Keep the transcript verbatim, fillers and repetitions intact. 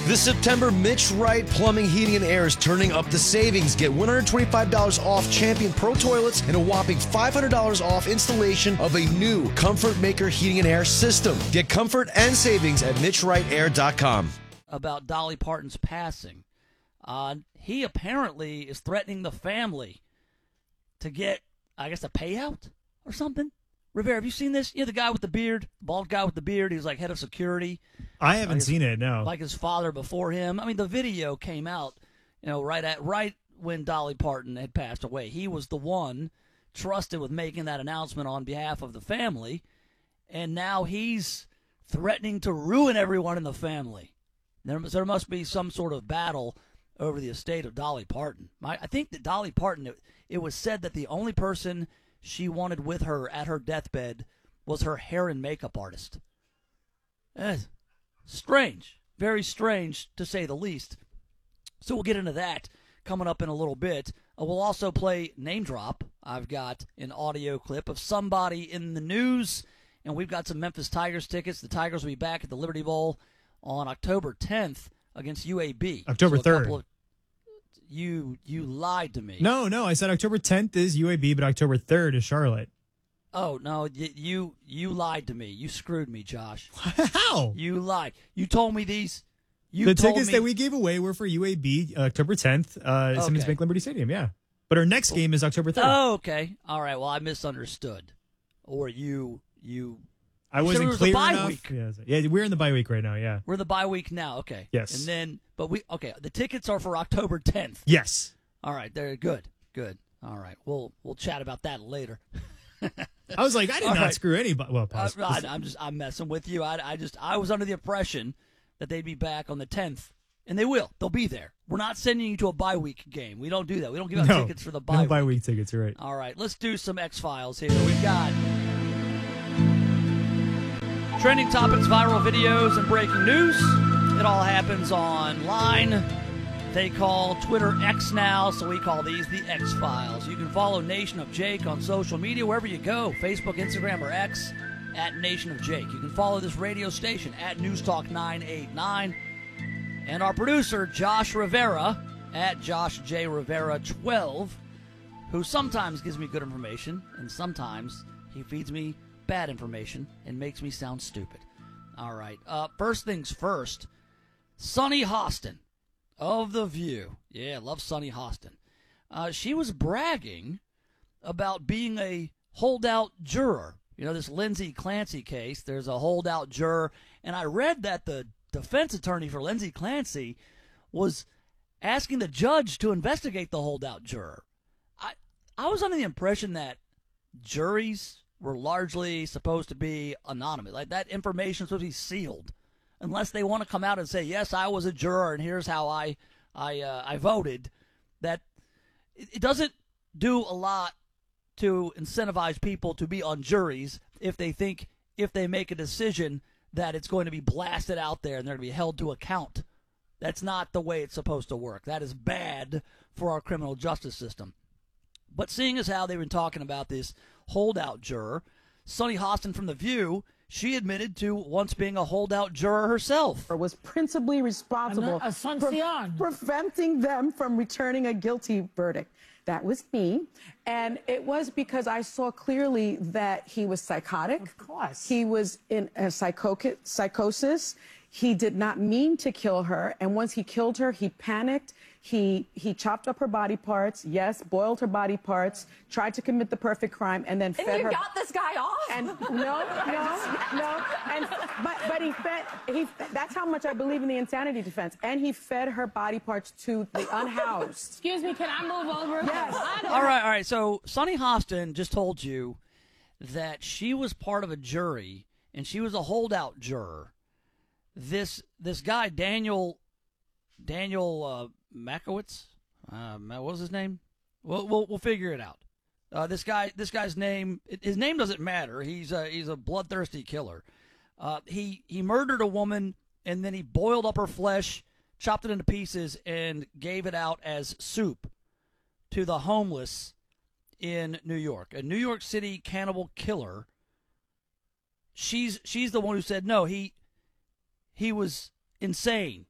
This September, Mitch Wright Plumbing, Heating, and Air is turning up the savings. Get one hundred twenty-five dollars off Champion Pro Toilets and a whopping five hundred dollars off installation of a new Comfort Maker Heating and Air system. Get comfort and savings at mitch wright air dot com. About Dolly Parton's passing. Uh, he apparently is threatening the family to get, I guess, a payout or something. Rivera, have you seen this? You know, the guy with the beard, bald guy with the beard, he was like head of security. I haven't like seen his, it, no. Like his father before him. I mean, the video came out, you know, right at right when Dolly Parton had passed away. He was the one trusted with making that announcement on behalf of the family, and now he's threatening to ruin everyone in the family. There, there must be some sort of battle over the estate of Dolly Parton. My, I think that Dolly Parton, it, it was said that the only person she wanted with her at her deathbed was her hair and makeup artist. Eh, strange. Very strange, to say the least. So we'll get into that coming up in a little bit. Uh, we'll also play Name Drop. I've got an audio clip of somebody in the news, and we've got some Memphis Tigers tickets. The Tigers will be back at the Liberty Bowl on October tenth against U A B. October so third. Of, you you lied to me. No, no, I said October tenth is U A B, but October third is Charlotte. Oh, no, you you lied to me. You screwed me, Josh. How? You lied. You told me these. You the told tickets me, that we gave away were for U A B uh, October tenth, uh, Simmons Okay. Bank Liberty Stadium, yeah. But our next game is October third. Oh, okay. All right, well, I misunderstood. Or you, you. I you said wasn't it was clear a bye enough. week. Yeah, yeah, we're in the bye week right now, yeah. We're the bye week now, okay. Yes. And then, but we, okay, the tickets are for October tenth. Yes. All right, they're good, good. All right, we'll we'll chat about that later. I was like, I did All not right. screw anybody. Well, Uh, pause. I, I'm just I'm messing with you. I, I just I was under the impression that they'd be back on the tenth, and they will. They'll be there. We're not sending you to a bye week game. We don't do that. We don't give out no, tickets for the bye no week. bye week tickets, you're right. All right, let's do some X-Files here. We've got trending topics, viral videos, and breaking news. It all happens online. They call Twitter X now, so we call these the X-Files. You can follow Nation of Jake on social media wherever you go, Facebook, Instagram, or X, at Nation of Jake. You can follow this radio station at News Talk nine eighty-nine. And our producer, Josh Rivera, at Josh J. Rivera twelve, who sometimes gives me good information, and sometimes he feeds me bad information and makes me sound stupid. All right, uh, first things first, Sunny Hostin of The View. Yeah, love Sunny Hostin. Uh, she was bragging about being a holdout juror. You know, this Lindsay Clancy case, there's a holdout juror, and I read that the defense attorney for Lindsay Clancy was asking the judge to investigate the holdout juror. I I was under the impression that juries were largely supposed to be anonymous. Like, that information is supposed to be sealed unless they want to come out and say, yes, I was a juror and here's how I I uh, I voted. That it, it doesn't do a lot to incentivize people to be on juries if they think, if they make a decision, that it's going to be blasted out there and they're going to be held to account. That's not the way it's supposed to work. That is bad for our criminal justice system. But seeing as how they've been talking about this holdout juror, Sunny Hostin from The View, she admitted to once being a holdout juror herself. Was principally responsible for preventing them from returning a guilty verdict. That was me. And it was because I saw clearly that he was psychotic. Of course. He was in a psycho- psychosis. He did not mean to kill her. And once he killed her, he panicked. He he chopped up her body parts, yes, boiled her body parts, tried to commit the perfect crime, and then And fed you her. got this guy off? And no, no, no. And but but he fed he. That's how much I believe in the insanity defense. And he fed her body parts to the unhoused. Excuse me, can I move over? Yes. All right, all right. So Sunny Hostin just told you that she was part of a jury and she was a holdout juror. This this guy Daniel Daniel uh, Makowitz, uh, what was his name? We'll we'll, we'll figure it out. Uh, this guy this guy's name his name doesn't matter. He's a, he's a bloodthirsty killer. Uh, he he murdered a woman and then he boiled up her flesh, chopped it into pieces, and gave it out as soup to the homeless in New York. A New York City cannibal killer. She's she's the one who said no. He he was insane.